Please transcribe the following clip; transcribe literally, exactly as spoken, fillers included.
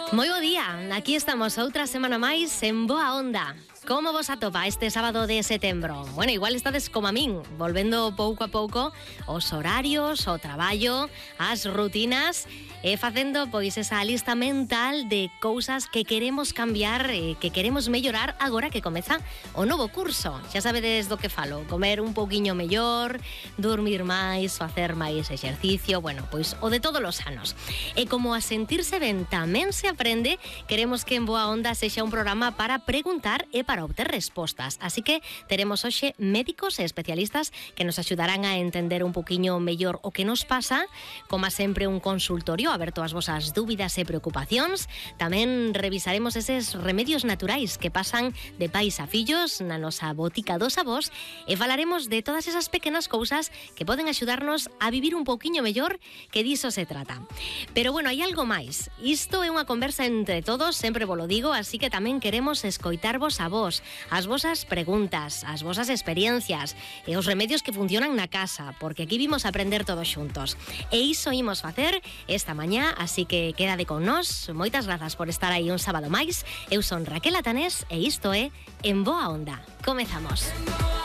Moi bo día, aquí estamos outra semana máis en Boa Onda. Como vos atopa este sábado de setembro? Bueno, igual estades como a min, volvendo pouco a pouco os horarios, o traballo, as rutinas, e facendo pois esa lista mental de cousas que queremos cambiar e que queremos mellorar agora que comeza o novo curso. Xa sabedes do que falo, comer un pouquiño mellor, dormir máis, facer máis exercicio, bueno, pois o de todos os anos. E como a sentirse ben tamén se aprende, queremos que en Boa Onda sexa un programa para preguntar e para obter respostas. Así que teremos hoxe médicos e especialistas que nos axudarán a entender un poquiño mellor o que nos pasa, como sempre un consultorio aberto ás vosas dúbidas e preocupacións. Tamén revisaremos eses remedios naturais que pasan de pais a fillos na nosa botica dos avós e falaremos de todas esas pequenas cousas que poden axudarnos a vivir un pouquiño mellor, que diso se trata. Pero bueno, hai algo máis. Isto é unha conversa entre todos, sempre vos lo digo, así que tamén queremos escoitarvos a vos, as vosas preguntas, as vosas experiencias e os remedios que funcionan na casa, porque aquí vimos a aprender todos xuntos. E iso imos facer esta mañá, así que quédade con nós. Moitas grazas por estar aí un sábado máis. Eu son Raquel Atanés e isto é En Boa Onda. Comezamos.